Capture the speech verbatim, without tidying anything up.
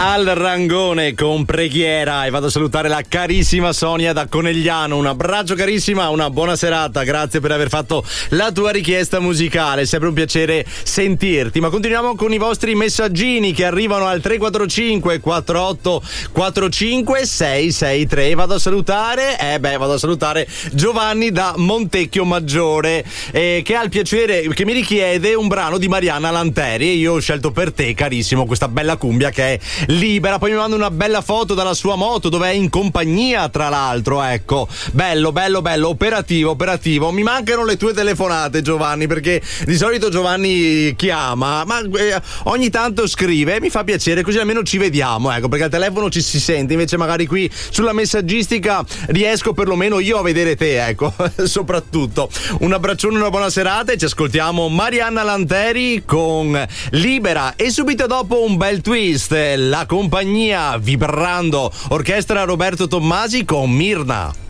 Al Rangone con preghiera e vado a salutare la carissima Sonia da Conegliano. Un abbraccio carissima, una buona serata, grazie per aver fatto la tua richiesta musicale, sempre un piacere sentirti. Ma continuiamo con i vostri messaggini che arrivano al tre quattro cinque quattro otto quattro cinque sei sei tre. Vado a salutare, eh beh, vado a salutare Giovanni da Montecchio Maggiore, eh, che ha il piacere, che mi richiede un brano di Marianna Lanteri, e io ho scelto per te, carissimo, questa bella cumbia che è Libera. Poi mi manda una bella foto dalla sua moto dove è in compagnia, tra l'altro, ecco, bello bello bello, operativo operativo. Mi mancano le tue telefonate, Giovanni, perché di solito Giovanni chiama, ma eh, ogni tanto scrive, mi fa piacere, così almeno ci vediamo, ecco, perché al telefono ci si sente, invece magari qui sulla messaggistica riesco perlomeno io a vedere te, ecco. Soprattutto un abbraccione, una buona serata, e ci ascoltiamo Marianna Lanteri con Libera, e subito dopo un bel twist, la compagnia vibrando, orchestra Roberto Tommasi con Mirna.